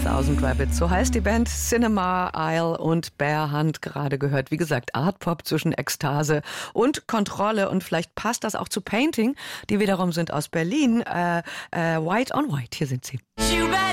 Thousand Rabbits, so heißt die Band. Cinema Isle und Bear Hunt gerade gehört. Wie gesagt, Art-Pop zwischen Ekstase und Kontrolle. Und vielleicht passt das auch zu Painting. Die wiederum sind aus Berlin. White on White, hier sind sie.